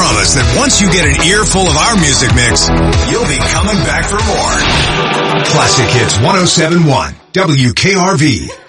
promise that once you get an earful of our music mix, you'll be coming back for more. Classic Hits 107.1 WKRV.